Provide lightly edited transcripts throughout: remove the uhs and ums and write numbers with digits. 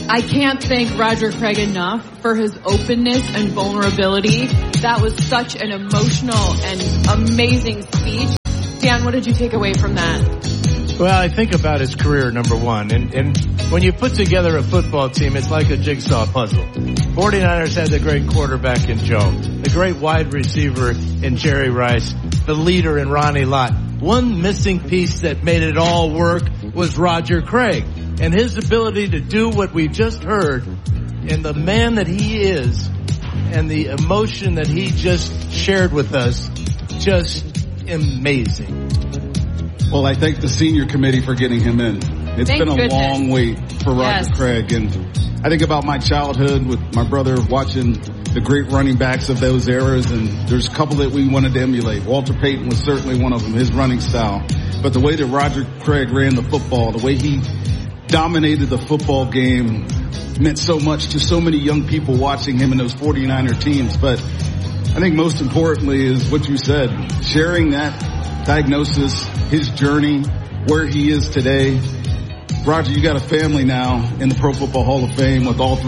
I can't thank Roger Craig enough for his openness and vulnerability. That was such an emotional and amazing speech. Dan, what did you take away from that? Well, I think about his career, number one. And when you put together a football team, it's like a jigsaw puzzle. 49ers had the great quarterback in Joe, the great wide receiver in Jerry Rice, the leader in Ronnie Lott. One missing piece that made it all work was Roger Craig. And his ability to do what we just heard, and the man that he is, and the emotion that he just shared with us, just amazing. Well, I thank the senior committee for getting him in. It's been a long wait for Roger Craig. And I think about my childhood with my brother watching the great running backs of those eras, and there's a couple that we wanted to emulate. Walter Payton was certainly one of them, his running style. But the way that Roger Craig ran the football, the way he dominated the football game meant so much to so many young people watching him in those 49er teams. But I think most importantly is what you said, sharing that diagnosis, his journey, where he is today. Roger, you got a family now in the Pro Football Hall of Fame with all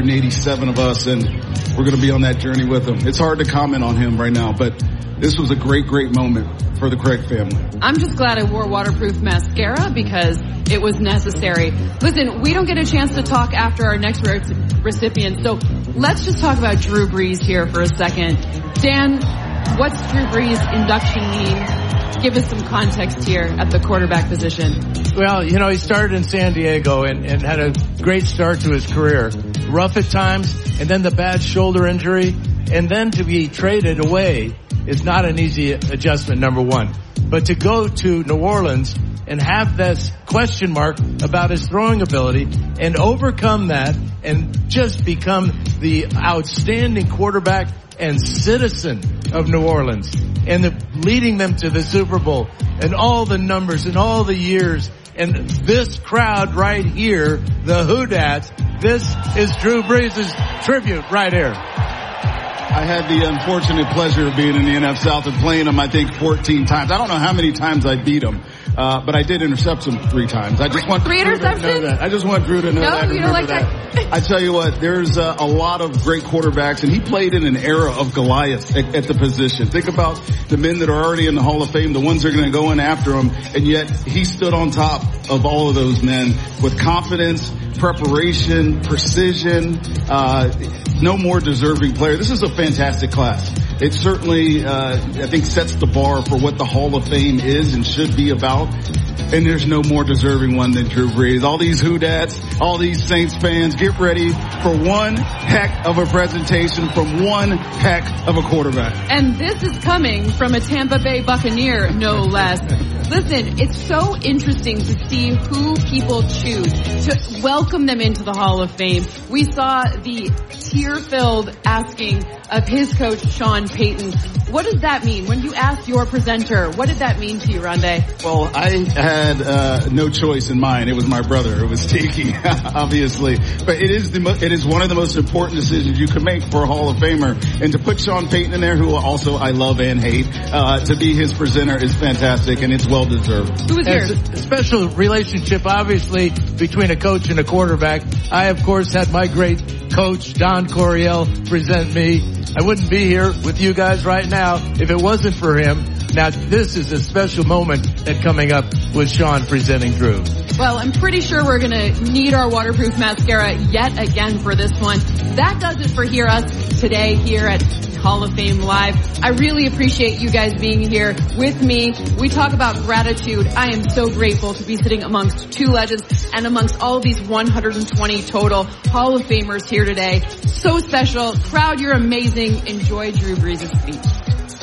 387 of us, and we're going to be on that journey with him. It's hard to comment on him right now, but this was a great, great moment for the Craig family. I'm just glad I wore waterproof mascara because it was necessary. Listen, we don't get a chance to talk after our next recipient, so let's just talk about Drew Brees here for a second. Dan, what's Drew Brees' induction mean? Give us some context here at the quarterback position. Well, you know, he started in San Diego and had a great start to his career. Rough at times, and then the bad shoulder injury, and then to be traded away is not an easy adjustment, number one. But to go to New Orleans and have this question mark about his throwing ability and overcome that and just become the outstanding quarterback and citizen of New Orleans and leading them to the Super Bowl and all the numbers and all the years and this crowd right here, the Hoodats, this is Drew Brees' tribute right here. I had the unfortunate pleasure of being in the NFC South and playing him, I think, 14 times. I don't know how many times I beat him, but I did intercept him 3 times. I just want Drew to know that. I just want Drew to know that. You don't like that. I tell you what, there's a lot of great quarterbacks, and he played in an era of Goliath at the position. Think about the men that are already in the Hall of Fame, the ones that are going to go in after him, and yet he stood on top of all of those men with confidence, preparation, precision, no more deserving player. This is a fantastic class. It certainly, I think, sets the bar for what the Hall of Fame is and should be about. And there's no more deserving one than Drew Brees. All these Hoodats, all these Saints fans, get ready for one heck of a presentation from one heck of a quarterback. And this is coming from a Tampa Bay Buccaneer, no less. Listen, it's so interesting to see who people choose to welcome them into the Hall of Fame. We saw the tear-filled asking of his coach, Sean Payton. What does that mean? When you asked your presenter, what did that mean to you, Rondé? Well, I had no choice in mind. It was my brother. It was Tiki, obviously. But it is one of the most important decisions you can make for a Hall of Famer. And to put Sean Payton in there, who also I love and hate, to be his presenter is fantastic, and it's well deserved. Who was yours? A special relationship, obviously, between a coach and a quarterback. I, of course, had my great coach, Don Coryell, present me. I wouldn't be here with you guys right now if it wasn't for him. Now, this is a special moment that's coming up with Sean presenting Drew. Well, I'm pretty sure we're going to need our waterproof mascara yet again for this one. That does it for us today here at Hall of Fame Live. I really appreciate you guys being here with me. We talk about gratitude. I am so grateful to be sitting amongst 2 legends and amongst all these 120 total Hall of Famers here today. So special. Crowd, you're amazing. Enjoy Drew Brees' speech.